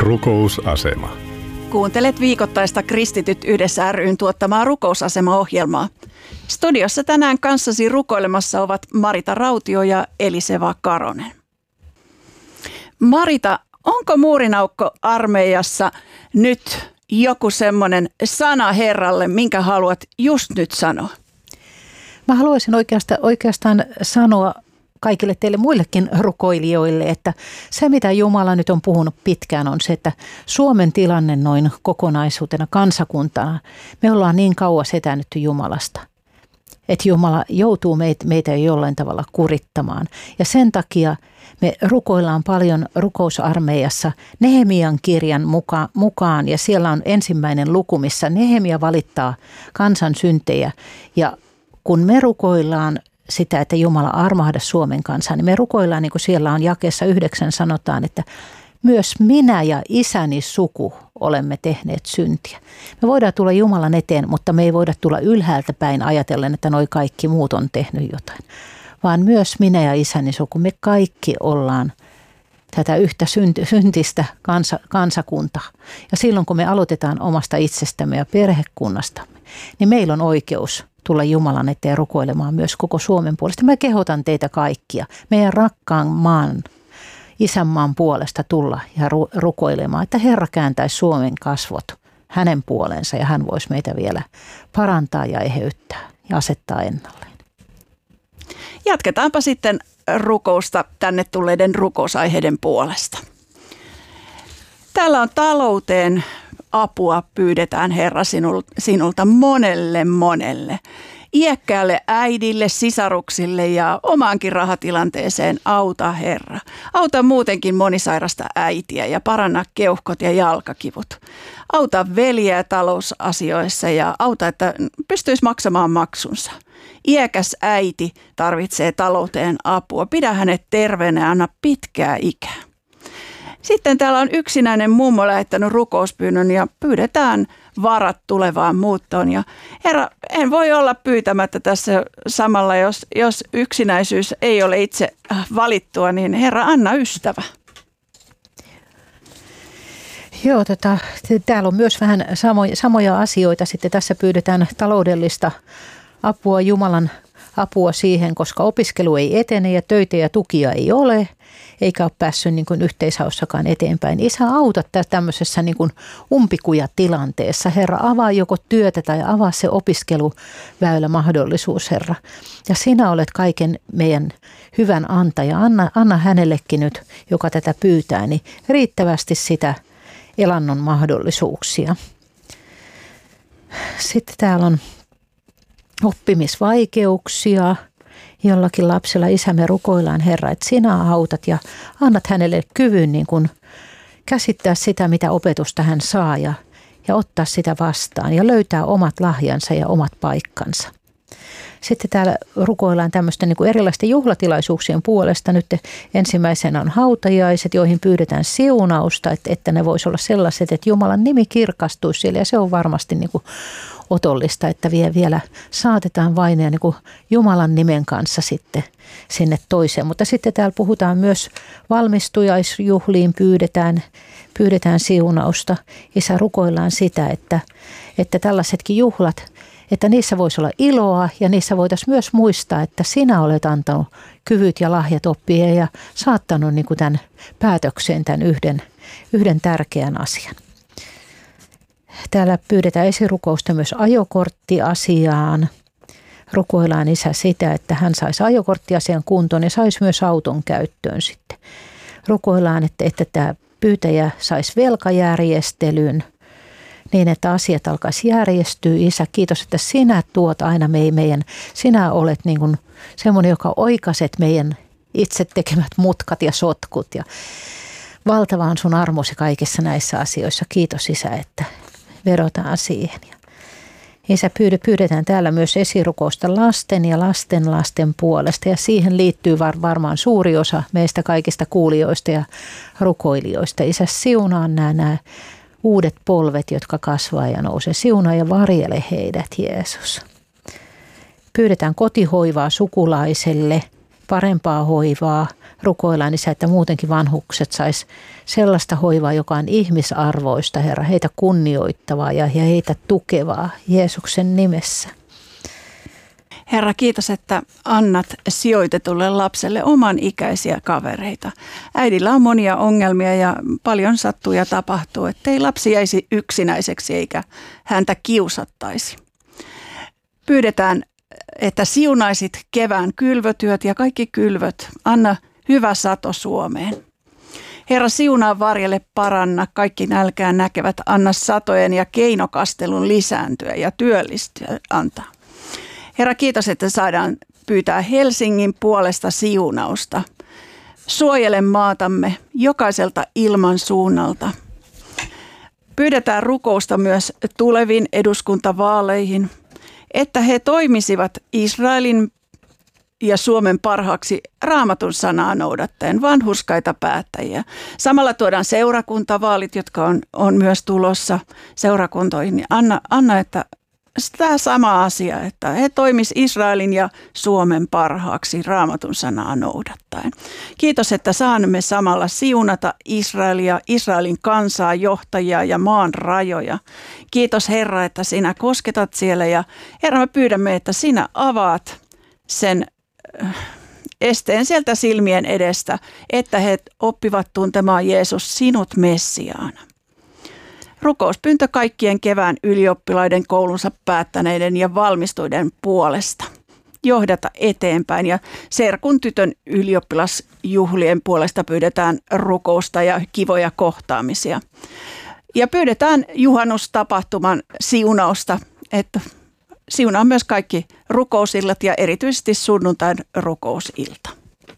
Rukousasema. Kuuntelet viikoittaista Kristityt yhdessä ry:n tuottamaa Rukousasema-ohjelmaa. Studiossa tänään kanssasi rukoilemassa ovat Marita Rautio ja Eliseva Karonen. Marita, onko muurinaukko-armeijassa nyt joku semmoinen sana Herralle, minkä haluat just nyt sanoa? Mä haluaisin oikeastaan sanoa kaikille teille muillekin rukoilijoille, että se mitä Jumala nyt on puhunut pitkään on se, että Suomen tilanne noin kokonaisuutena kansakuntana, me ollaan niin kauas etäännytty Jumalasta, että Jumala joutuu meitä jollain tavalla kurittamaan. Ja sen takia me rukoillaan paljon rukousarmeijassa Nehemian kirjan mukaan ja siellä on ensimmäinen luku, missä Nehemia valittaa kansan syntejä ja kun me rukoillaan sitä, että Jumala armahda Suomen kansaa, niin me rukoillaan, niin kuin siellä on jakeessa 9 sanotaan, että myös minä ja isäni suku olemme tehneet syntiä. Me voidaan tulla Jumalan eteen, mutta me ei voida tulla ylhäältä päin ajatellen, että noi kaikki muut on tehnyt jotain. Vaan myös minä ja isäni suku, me kaikki ollaan tätä yhtä syntistä kansakuntaa. Ja silloin kun me aloitetaan omasta itsestämme ja perhekunnastamme, niin meillä on oikeus tulla Jumalan eteen rukoilemaan myös koko Suomen puolesta. Mä kehotan teitä kaikkia, meidän rakkaan maan, isänmaan puolesta tulla ja rukoilemaan, että Herra kääntäisi Suomen kasvot hänen puolensa ja hän voisi meitä vielä parantaa ja eheyttää ja asettaa ennalleen. Jatketaanpa sitten rukousta tänne tulleiden rukousaiheiden puolesta. Täällä on talouteen apua pyydetään Herra sinulta monelle. Iäkkäälle äidille, sisaruksille ja omaankin rahatilanteeseen auta Herra. Auta muutenkin monisairasta äitiä ja paranna keuhkot ja jalkakivut. Auta veljeä talousasioissa ja auta, että pystyisi maksamaan maksunsa. Iäkäs äiti tarvitsee talouteen apua. Pidä hänet terveenä ja anna pitkää ikää. Sitten täällä on yksinäinen mummo lähettänyt rukouspyynnön ja pyydetään varat tulevaan muuttoon. Ja Herra, en voi olla pyytämättä tässä samalla, jos yksinäisyys ei ole itse valittua, niin Herra, anna ystävä. Joo, täällä on myös vähän samoja asioita. Sitten tässä pyydetään taloudellista apua, Jumalan apua siihen, koska opiskelu ei etene ja töitä ja tukia ei ole. Eikä ole päässyt niin kuin yhteishaussakaan eteenpäin. Isä, auta tämmöisessä niin kuin umpikujatilanteessa. Herra, avaa joko työtä tai avaa se opiskeluväylä mahdollisuus, Herra. Ja sinä olet kaiken meidän hyvän antaja. Anna hänellekin nyt, joka tätä pyytää, niin riittävästi sitä elannon mahdollisuuksia. Sitten täällä on oppimisvaikeuksia. Jollakin lapsella, isä, me rukoillaan Herra, että sinä autat ja annat hänelle kyvyn niin kuin käsittää sitä, mitä opetusta hän saa ja ottaa sitä vastaan ja löytää omat lahjansa ja omat paikkansa. Sitten täällä rukoillaan tämmöisten niin kuin erilaisten juhlatilaisuuksien puolesta. Nyt ensimmäisenä on hautajaiset, joihin pyydetään siunausta, että ne voisi olla sellaiset, että Jumalan nimi kirkastuisi siellä ja se on varmasti niin kuin otollista, että vielä saatetaan vaineja niin kuin Jumalan nimen kanssa sitten sinne toiseen. Mutta sitten täällä puhutaan myös valmistujaisjuhliin, pyydetään siunausta. Isä, rukoillaan sitä, että tällaisetkin juhlat, että niissä voisi olla iloa ja niissä voitaisiin myös muistaa, että sinä olet antanut kyvyt ja lahjat oppia ja saattanut niin kuin tämän päätökseen tämän yhden tärkeän asian. Täällä pyydetään esirukousta myös ajokorttiasiaan. Rukoillaan isä sitä, että hän saisi ajokorttiasian kuntoon ja saisi myös auton käyttöön sitten. Rukoillaan, että tämä pyytäjä saisi velkajärjestelyn niin, että asiat alkaisi järjestyä. Isä, kiitos, että sinä tuot aina sinä olet niin kuin semmoinen, joka oikaiset meidän itse tekemät mutkat ja sotkut. Ja valtava on sun armosi kaikissa näissä asioissa. Kiitos isä, että vedotaan siihen. Isä, pyydetään täällä myös esirukousta lasten ja lasten puolesta ja siihen liittyy varmaan suuri osa meistä kaikista kuulijoista ja rukoilijoista. Isä, siunaa nämä uudet polvet, jotka kasvaa ja nousee. Siunaa ja varjele heidät, Jeesus. Pyydetään kotihoivaa sukulaiselle, parempaa hoivaa, rukoillaan, Isä, että muutenkin vanhukset sais sellaista hoivaa, joka on ihmisarvoista, Herra, heitä kunnioittavaa ja heitä tukevaa Jeesuksen nimessä. Herra, kiitos, että annat sijoitetulle lapselle oman ikäisiä kavereita. Äidillä on monia ongelmia ja paljon sattuu ja tapahtuu, ettei lapsi jäisi yksinäiseksi eikä häntä kiusattaisi. Pyydetään, että siunaisit kevään kylvötyöt ja kaikki kylvöt. Anna hyvä sato Suomeen. Herra, siunaa varjelle, paranna kaikki nälkään näkevät. Anna satojen ja keinokastelun lisääntyä ja työllistyä antaa. Herra, kiitos, että saadaan pyytää Helsingin puolesta siunausta. Suojele maatamme jokaiselta ilman suunnalta. Pyydetään rukousta myös tuleviin eduskuntavaaleihin, että he toimisivat Israelin ja Suomen parhaaksi Raamatun sanaa noudattaen, vanhurskaita päättäjiä. Samalla tuodaan seurakuntavaalit, jotka on myös tulossa seurakuntoihin. Anna, että tämä sama asia, että he toimis Israelin ja Suomen parhaaksi Raamatun sanaa noudattaen. Kiitos, että saamme samalla siunata Israelia, Israelin kansaa, johtajia ja maan rajoja. Kiitos Herra, että sinä kosketat siellä ja Herra, me pyydämme, että sinä avaat sen esteen sieltä silmien edestä, että he oppivat tuntemaan Jeesus sinut Messiaana. Rukouspyyntö kaikkien kevään ylioppilaiden koulunsa päättäneiden ja valmistuiden puolesta. Johdata eteenpäin ja serkun tytön ylioppilasjuhlien puolesta pyydetään rukousta ja kivoja kohtaamisia. Ja pyydetään juhannustapahtuman siunausta, että siunaa myös kaikki rukousillat ja erityisesti sunnuntain rukousilta.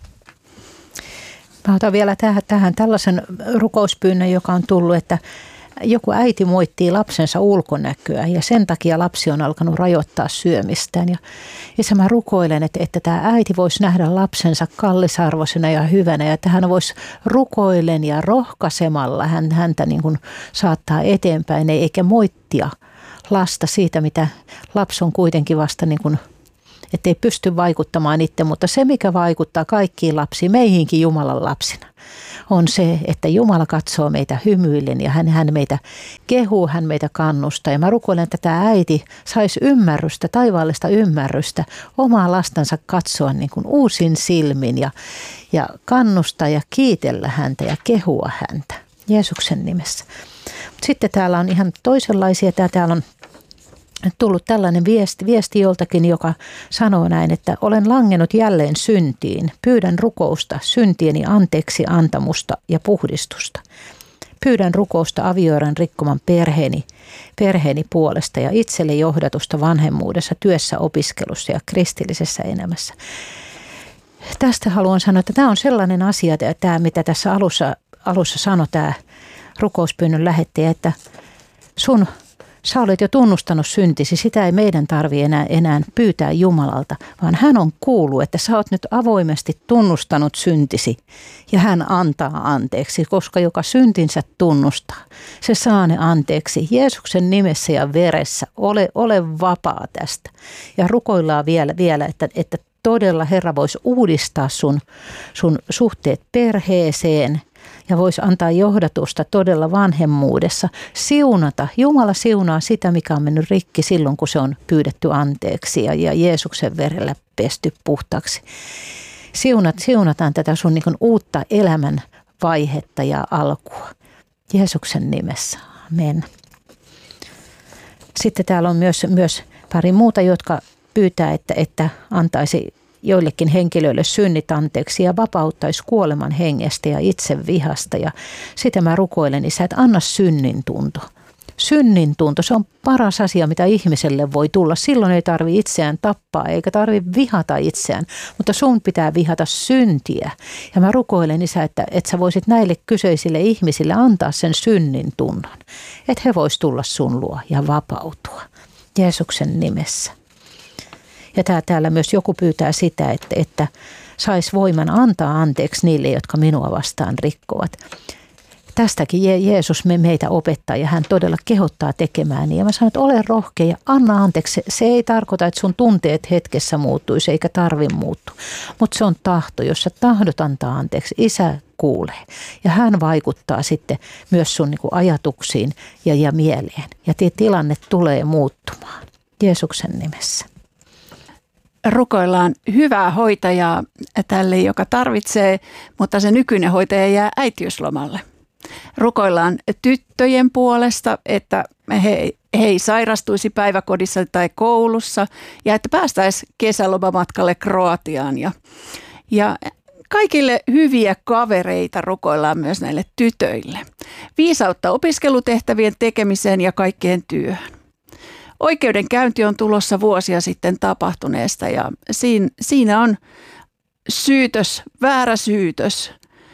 Mä otan vielä tähän tällaisen rukouspyynnön, joka on tullut, että joku äiti moittii lapsensa ulkonäköä ja sen takia lapsi on alkanut rajoittaa syömistään. Ja Isä, mä rukoilen, että tämä äiti voisi nähdä lapsensa kallisarvoisena ja hyvänä ja että hän voisi rukoilen ja rohkaisemalla häntä niin kuin saattaa eteenpäin eikä moittia lasta siitä, mitä lapsi on kuitenkin vasta niin kuin, ettei pysty vaikuttamaan itse, mutta se mikä vaikuttaa kaikkiin lapsiin, meihinkin Jumalan lapsina, on se, että Jumala katsoo meitä hymyillen ja hän meitä kehuu, hän meitä kannustaa. Ja mä rukoilen, että tämä äiti saisi ymmärrystä, taivaallista ymmärrystä, omaa lastansa katsoa niin kuin uusin silmin ja kannustaa ja kiitellä häntä ja kehua häntä Jeesuksen nimessä. Sitten täällä on ihan toisenlaisia, täällä on tullut tällainen viesti joltakin, joka sanoo näin, että olen langennut jälleen syntiin. Pyydän rukousta, syntieni anteeksi antamusta ja puhdistusta. Pyydän rukousta avioeron rikkoman perheeni puolesta ja itselle johdatusta vanhemmuudessa, työssä, opiskelussa ja kristillisessä elämässä. Tästä haluan sanoa, että tämä on sellainen asia, tämä mitä tässä alussa sanoi tämä rukouspyynnön lähettäjä, että sä olet jo tunnustanut syntisi, sitä ei meidän tarvitse enää pyytää Jumalalta, vaan hän on kuullut, että sä oot nyt avoimesti tunnustanut syntisi ja hän antaa anteeksi, koska joka syntinsä tunnustaa, se saa ne anteeksi Jeesuksen nimessä ja veressä, ole vapaa tästä. Ja rukoillaan vielä että todella Herra voisi uudistaa sun suhteet perheeseen, ja voisi antaa johdatusta todella vanhemmuudessa. Siunata. Jumala siunaa sitä, mikä on mennyt rikki silloin, kun se on pyydetty anteeksi ja Jeesuksen verellä pesty puhtaaksi. Siunataan tätä sun niin kuin uutta elämän vaihetta ja alkua. Jeesuksen nimessä. Amen. Sitten täällä on myös pari muuta, jotka pyytää, että antaisi joillekin henkilöille synnit anteeksi ja vapauttaisi kuoleman hengestä ja itsevihasta. Ja sitä mä rukoilen, Isä, että anna synnin tunto. Synnin tunto, se on paras asia, mitä ihmiselle voi tulla. Silloin ei tarvitse itseään tappaa eikä tarvitse vihata itseään, mutta sun pitää vihata syntiä. Ja mä rukoilen, Isä, että sä voisit näille kyseisille ihmisille antaa sen synnin tunnon. Että he vois tulla sun luo ja vapautua Jeesuksen nimessä. Ja täällä myös joku pyytää sitä, että sais voiman antaa anteeksi niille, jotka minua vastaan rikkovat. tästäkin Jeesus meitä opettaa ja hän todella kehottaa tekemään niin. Ja mä sanon, että ole rohkea ja anna anteeksi. Se ei tarkoita, että sun tunteet hetkessä muuttuisi eikä tarvi muuttua. Mutta se on tahto, jos sä tahdot antaa anteeksi. Isä kuulee ja hän vaikuttaa sitten myös sun niin kuin ajatuksiin ja mieleen. Ja tilanne tulee muuttumaan Jeesuksen nimessä. Rukoillaan hyvää hoitajaa tälle, joka tarvitsee, mutta se nykyinen hoitaja jää äitiyslomalle. Rukoillaan tyttöjen puolesta, että he ei sairastuisi päiväkodissa tai koulussa ja että päästäisiin kesälomamatkalle Kroatiaan. Ja kaikille hyviä kavereita rukoillaan myös näille tytöille. Viisautta opiskelutehtävien tekemiseen ja kaikkeen työhön. Oikeudenkäynti on tulossa vuosia sitten tapahtuneesta ja siinä on syytös, väärä syytös,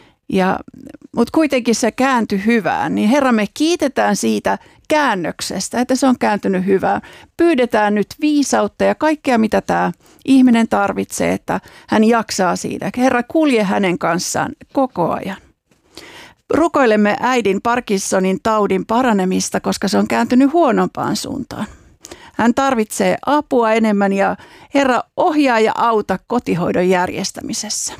mutta kuitenkin se kääntyi hyvään. Niin Herra, me kiitetään siitä käännöksestä, että se on kääntynyt hyvään. Pyydetään nyt viisautta ja kaikkea, mitä tämä ihminen tarvitsee, että hän jaksaa siinä. Herra, kulje hänen kanssaan koko ajan. Rukoilemme äidin Parkinsonin taudin paranemista, koska se on kääntynyt huonompaan suuntaan. Hän tarvitsee apua enemmän ja Herra, ohjaa ja auta kotihoidon järjestämisessä.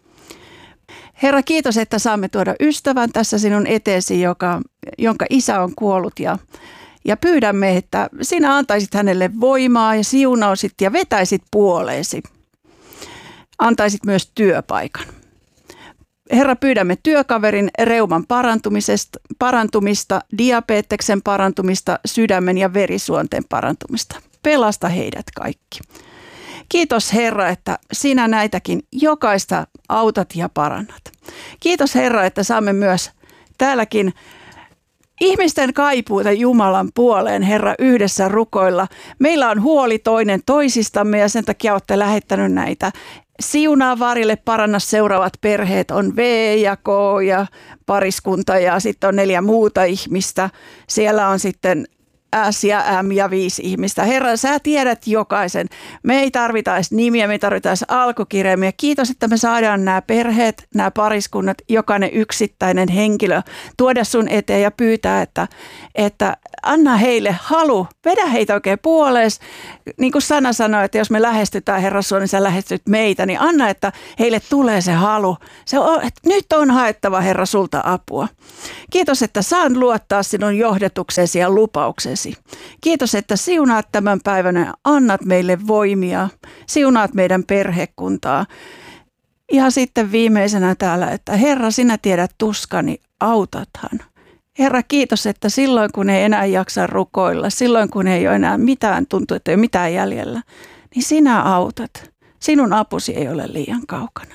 Herra, kiitos, että saamme tuoda ystävän tässä sinun eteesi, jonka isä on kuollut ja pyydämme, että sinä antaisit hänelle voimaa ja siunausit ja vetäisit puoleesi. Antaisit myös työpaikan. Herra, pyydämme työkaverin reuman parantumista, diabeteksen parantumista, sydämen ja verisuonten parantumista. Pelasta heidät kaikki. Kiitos Herra, että sinä näitäkin jokaista autat ja parannat. Kiitos Herra, että saamme myös täälläkin ihmisten kaipuuta Jumalan puoleen, Herra, yhdessä rukoilla. Meillä on huoli toinen toisistamme ja sen takia olette lähettänyt näitä. Siunaa varille, paranna seuraavat perheet, on V ja K ja pariskunta ja sitten on 4 muuta ihmistä. Siellä on sitten S ja M ja 5 ihmistä. Herra, sä tiedät jokaisen. Me ei tarvitaisi nimiä, me ei tarvitaisi alkukirjaimia. Kiitos, että me saadaan nämä perheet, nämä pariskunnat, jokainen yksittäinen henkilö tuoda sun eteen ja pyytää, että anna heille halu, vedä heitä oikein puolees. Niin kuin sana sanoi, että jos me lähestytään Herra sua, niin sä lähestyt meitä, niin anna, että heille tulee se halu. Että nyt on haettava Herra sulta apua. Kiitos, että saan luottaa sinun johdatuksesi ja lupauksesi. Kiitos, että siunaat tämän päivän ja annat meille voimia. Siunaat meidän perhekuntaa. Ja sitten viimeisenä täällä, että Herra, sinä tiedät tuskani, autathan. Herra, kiitos, että silloin kun ei enää jaksa rukoilla, silloin kun ei ole enää mitään, tuntuu, että ei ole mitään jäljellä, niin sinä autat. Sinun apusi ei ole liian kaukana.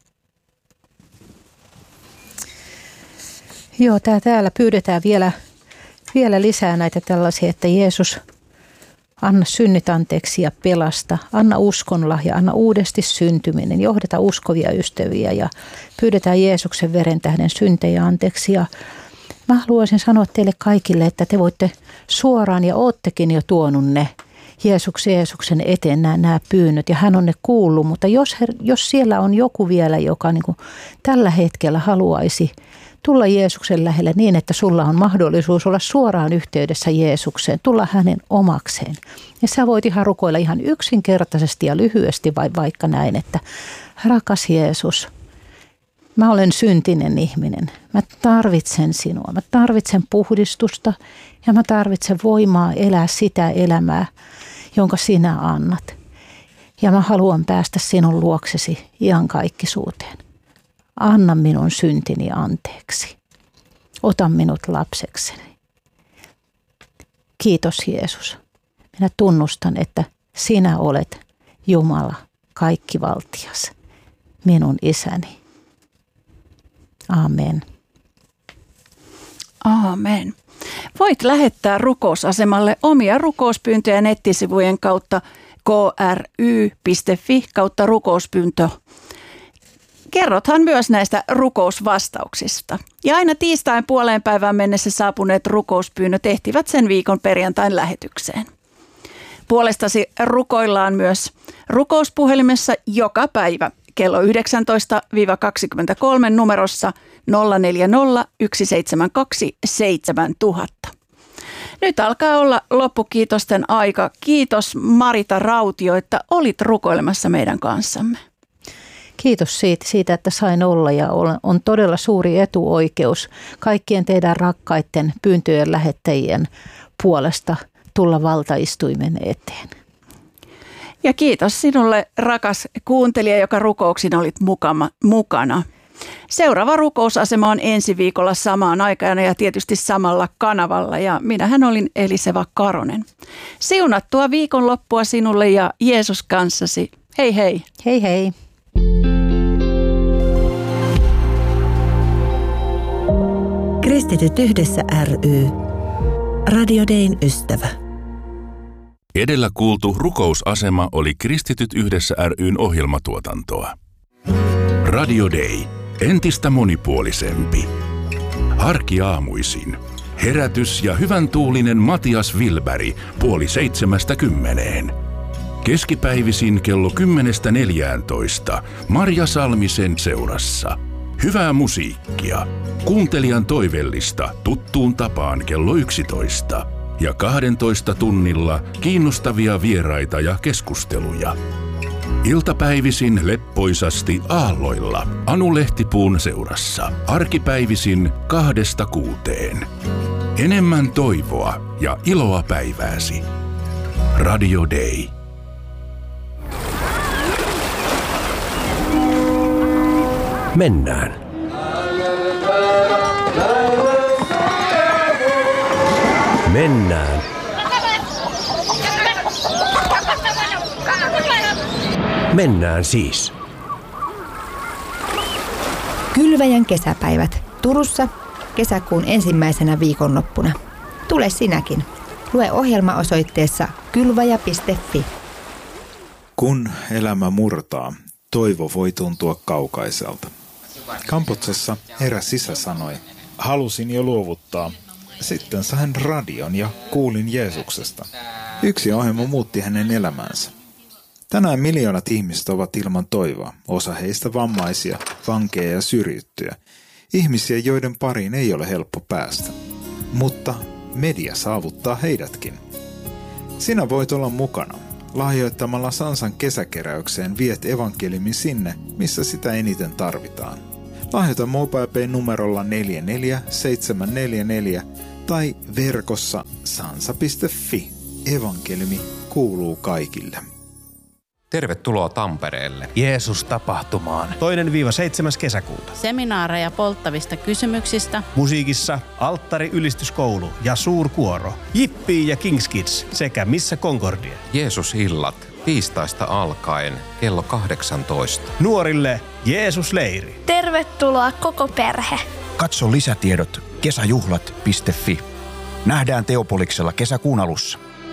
Joo, täällä pyydetään vielä lisää näitä tällaisia, että Jeesus, anna synnit anteeksi ja pelasta, anna uskonlahja, anna uudesti syntyminen, johdeta uskovia ystäviä ja pyydetään Jeesuksen veren tähden syntejä anteeksi. Ja mä haluaisin sanoa teille kaikille, että te voitte suoraan ja oottekin jo tuonut ne Jeesuksen eteen nämä pyynnöt ja hän on ne kuullut, mutta jos siellä on joku vielä, joka niin kuin tällä hetkellä haluaisi tulla Jeesuksen lähelle niin, että sulla on mahdollisuus olla suoraan yhteydessä Jeesukseen, tulla hänen omakseen. Ja sä voit ihan rukoilla ihan yksinkertaisesti ja lyhyesti vaikka näin, että rakas Jeesus, mä olen syntinen ihminen. Mä tarvitsen sinua. Mä tarvitsen puhdistusta ja mä tarvitsen voimaa elää sitä elämää, jonka sinä annat. Ja mä haluan päästä sinun luoksesi iankaikkisuuteen. Anna minun syntini anteeksi. Ota minut lapsekseni. Kiitos Jeesus. Minä tunnustan, että sinä olet Jumala kaikkivaltias, minun isäni. Amen. Aamen. Voit lähettää rukousasemalle omia rukouspyyntöjä nettisivujen kautta kry.fi/rukouspyyntö. Kerrothan myös näistä rukousvastauksista. Ja aina tiistain puoleen päivään mennessä saapuneet rukouspyynnöt ehtivät sen viikon perjantain lähetykseen. Puolestasi rukoillaan myös rukouspuhelimessa joka päivä kello 19-23 numerossa 040 172 7000. Nyt alkaa olla loppukiitosten aika. Kiitos Marita Rautio, että olit rukoilemassa meidän kanssamme. Kiitos siitä, että sain olla ja on todella suuri etuoikeus kaikkien teidän rakkaiden pyyntöjen lähettäjien puolesta tulla valtaistuimen eteen. Ja kiitos sinulle, rakas kuuntelija, joka rukouksin olit mukana. Seuraava rukousasema on ensi viikolla samaan aikaan ja tietysti samalla kanavalla ja minähän olin Eliseva Karonen. Siunattua viikonloppua sinulle ja Jeesus kanssasi. Hei hei. Hei hei. Kristityt yhdessä ry. Radio Dayn ystävä. Edellä kuultu rukousasema oli Kristityt yhdessä ry:n ohjelmatuotantoa. Radio Day. Entistä monipuolisempi. Arkiaamuisin. Herätys ja hyvän tuulinen Matias Wilberg 6:30. Keskipäivisin kello 10:14 Marja Salmisen seurassa. Hyvää musiikkia. Kuuntelijan toivellista tuttuun tapaan kello 11. Ja 12 tunnilla kiinnostavia vieraita ja keskusteluja. Iltapäivisin leppoisasti aalloilla Anu Lehtipuun seurassa. Arkipäivisin 2-6. Enemmän toivoa ja iloa päivääsi. Radio Day. Mennään. Mennään. Mennään siis. Kylväjän kesäpäivät Turussa kesäkuun ensimmäisenä viikonloppuna. Tule sinäkin. Lue ohjelma osoitteessa kylväjä.fi. Kun elämä murtaa, toivo voi tuntua kaukaiselta. Kampuksessa eräs isä sanoi, halusin jo luovuttaa. Sitten sain radion ja kuulin Jeesuksesta. Yksi ohjelma muutti hänen elämänsä. Tänään miljoonat ihmiset ovat ilman toivoa, osa heistä vammaisia, vankeja ja syrjittyjä. Ihmisiä, joiden pariin ei ole helppo päästä. Mutta media saavuttaa heidätkin. Sinä voit olla mukana. Lahjoittamalla Sansan kesäkeräykseen viet evankeliumin sinne, missä sitä eniten tarvitaan. Lahjoita MobilePay numerolla 44744 tai verkossa sansa.fi. Evankeliumi kuuluu kaikille. Tervetuloa Tampereelle. Jeesus-tapahtumaan. 2-7. kesäkuuta. Seminaareja polttavista kysymyksistä. Musiikissa Alttari-ylistyskoulu ja suurkuoro. Jippii ja Kings Kids sekä Missä Concordia. Jeesus-illat tiistaista alkaen kello 18. Nuorille Jeesus-leiri. Tervetuloa koko perhe. Katso lisätiedot kesäjuhlat.fi. Nähdään Teopoliksella kesäkuun alussa.